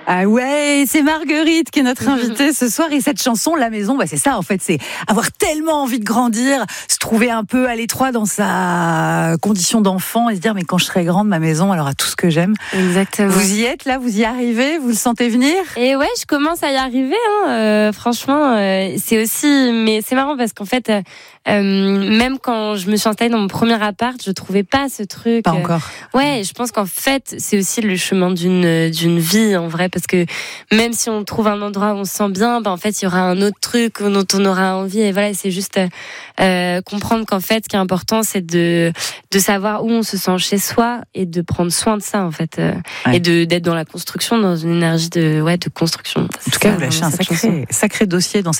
Ah ouais, c'est Marguerite qui est notre invitée ce soir. Et cette chanson, La Maison, c'est ça en fait, c'est avoir tellement envie de grandir, se trouver un peu à l'étroit dans sa condition d'enfant et se dire mais quand je serai grande, ma maison, elle aura tout ce que j'aime. Exactement. Vous y êtes là, vous y arrivez, vous le sentez venir? Et ouais, je commence à y arriver. Franchement, c'est aussi, mais c'est marrant parce qu'en fait, même quand je me suis installée dans mon premier appart, je trouvais pas ce truc. Pas encore. Ouais, je pense qu'en fait, c'est aussi le chemin d'une vie en vrai, parce que même si on trouve un endroit où on se sent bien, en fait, il y aura un autre truc dont on aura envie. Et voilà, c'est juste comprendre qu'en fait, ce qui est important, c'est de savoir où on se sent chez soi et de prendre soin de ça en fait, et d'être dans la construction, dans une énergie de construction. En tout cas, vous lâchez un sacré dossier dans